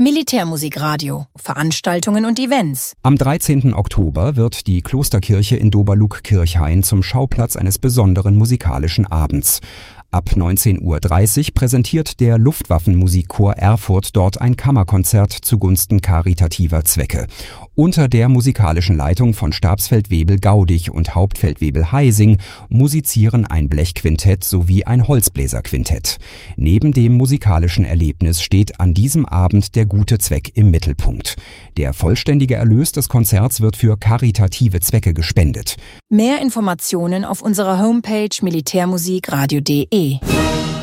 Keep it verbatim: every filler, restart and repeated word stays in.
Militärmusikradio, Veranstaltungen und Events. Am dreizehnten Oktober wird die Klosterkirche in Doberlug-Kirchhain zum Schauplatz eines besonderen musikalischen Abends. Ab neunzehn Uhr dreißig präsentiert der Luftwaffenmusikchor Erfurt dort ein Kammerkonzert zugunsten karitativer Zwecke. Unter der musikalischen Leitung von Stabsfeldwebel Gaudig und Hauptfeldwebel Heising musizieren ein Blechquintett sowie ein Holzbläserquintett. Neben dem musikalischen Erlebnis steht an diesem Abend der gute Zweck im Mittelpunkt. Der vollständige Erlös des Konzerts wird für karitative Zwecke gespendet. Mehr Informationen auf unserer Homepage militärmusikradio punkt de.